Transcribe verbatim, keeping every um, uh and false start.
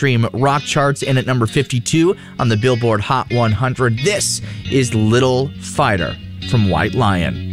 mainstream rock charts and at number fifty-two on the Billboard Hot one hundred. This is Little Fighter from White Lion.